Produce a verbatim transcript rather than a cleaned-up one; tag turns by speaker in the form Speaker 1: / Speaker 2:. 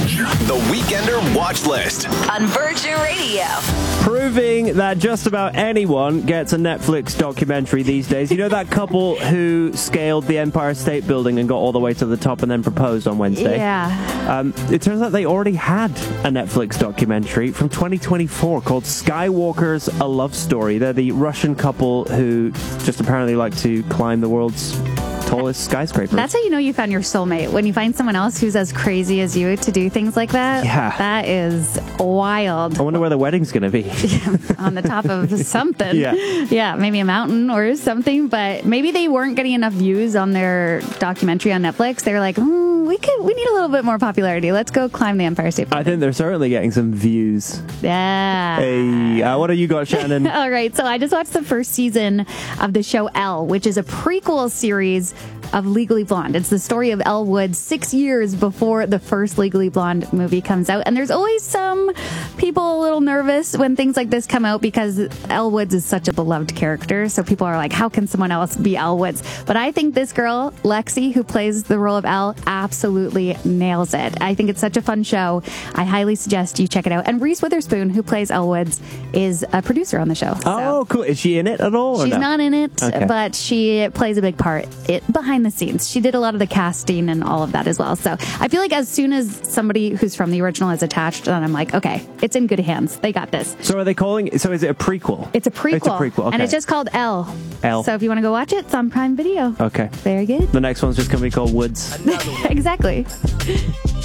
Speaker 1: The Weekender Watch List
Speaker 2: on Virgin Radio.
Speaker 3: Proving that just about anyone gets a Netflix documentary these days. You know that couple who scaled the Empire State Building and got all the way to the top and then proposed on Wednesday?
Speaker 4: Yeah.
Speaker 3: Um, it turns out they already had a Netflix documentary from twenty twenty-four called Skywalker's A Love Story. They're the Russian couple who just apparently like to climb the world's tallest skyscraper.
Speaker 4: That's how you know you found your soulmate. When you find someone else who's as crazy as you to do things like that.
Speaker 3: Yeah.
Speaker 4: That is wild.
Speaker 3: I wonder where the wedding's going to be.
Speaker 4: On the top of something.
Speaker 3: Yeah.
Speaker 4: Yeah, maybe a mountain or something. But maybe they weren't getting enough views on their documentary on Netflix. They were like, mm, we could, we need a little bit more popularity. Let's go climb the Empire State Building.
Speaker 3: I think they're certainly getting some views.
Speaker 4: Yeah.
Speaker 3: Hey, uh, what have you got, Shannon?
Speaker 4: All right, so I just watched the first season of the show Elle, which is a prequel series of Legally Blonde. It's the story of Elle Woods six years before the first Legally Blonde movie comes out. And there's always some people a little nervous when things like this come out because Elle Woods is such a beloved character. So people are like, how can someone else be Elle Woods? But I think this girl, Lexi, who plays the role of Elle, absolutely nails it. I think it's such a fun show. I highly suggest you check it out. And Reese Witherspoon, who plays Elle Woods, is a producer on the show.
Speaker 3: Oh,
Speaker 4: so.
Speaker 3: cool. Is she in it at all? Or
Speaker 4: She's
Speaker 3: no?
Speaker 4: not in it,
Speaker 3: Okay.
Speaker 4: but she plays a big part it behind the scenes. She did a lot of the casting and all of that as well. So I feel like as soon as somebody who's from the original is attached, then I'm like, okay, it's in good hands. They got this.
Speaker 3: So are they calling? So is it a prequel?
Speaker 4: It's a prequel.
Speaker 3: It's a prequel. Okay.
Speaker 4: And it's just called Elle.
Speaker 3: Elle.
Speaker 4: So if you want to go watch it, it's on Prime Video.
Speaker 3: Okay.
Speaker 4: Very good.
Speaker 3: The next one's just going to be called Woods.
Speaker 4: Exactly.